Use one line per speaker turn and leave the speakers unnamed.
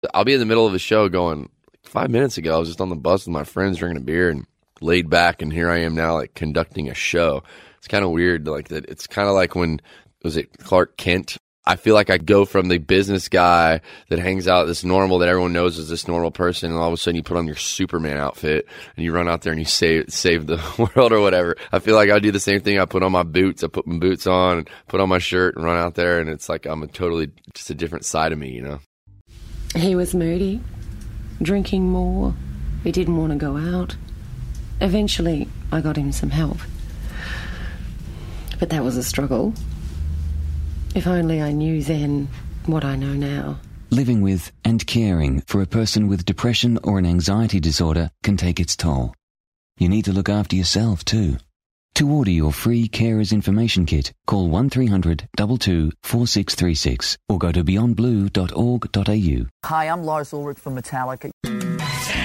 I'll be in the middle of a show going, 5 minutes ago, I was just on the bus with my friends drinking a beer and laid back, and here I am now, like, conducting a show. It's kind of weird, like that. It's kind of like when, was it Clark Kent? I feel like I go from the business guy that hangs out, this normal that everyone knows is this normal person, and all of a sudden you put on your Superman outfit and you run out there and you save the world or whatever. I feel like I do the same thing. I put on my boots, I put my boots on, and put on my shirt and run out there, and it's like I'm just a different side of me, you know?
He was moody, drinking more. He didn't want to go out. Eventually, I got him some help. But that was a struggle. If only I knew then what I know now.
Living with and caring for a person with depression or an anxiety disorder can take its toll. You need to look after yourself too. To order your free Carers Information Kit, call 1300 22 4636 or go to beyondblue.org.au.
Hi, I'm Lars Ulrich from Metallica.